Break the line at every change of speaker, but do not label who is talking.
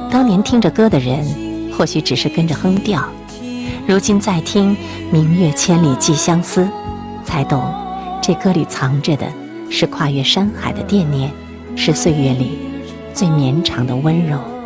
当年听着歌的人，或许只是跟着哼调，如今再听“明月千里寄相思”，才懂这歌里藏着的是跨越山海的惦念，是岁月里最绵长的温柔。